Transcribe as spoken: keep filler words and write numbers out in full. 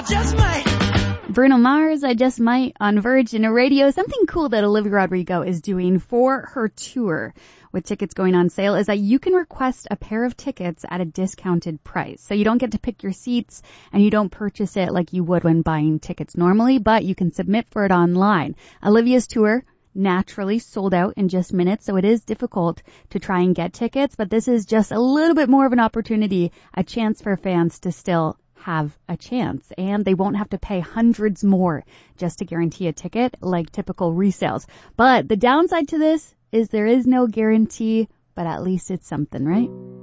just might. Bruno Mars, I Just Might on Virgin Radio. Something cool that Olivia Rodrigo is doing for her tour with tickets going on sale is that you can request a pair of tickets at a discounted price. So you don't get to pick your seats and you don't purchase it like you would when buying tickets normally, but you can submit for it online. Olivia's tour naturally sold out in just minutes, so it is difficult to try and get tickets, but this is just a little bit more of an opportunity, a chance for fans to still have a chance, and they won't have to pay hundreds more just to guarantee a ticket like typical resales. But the downside to this is there is no guarantee, but at least it's something, right?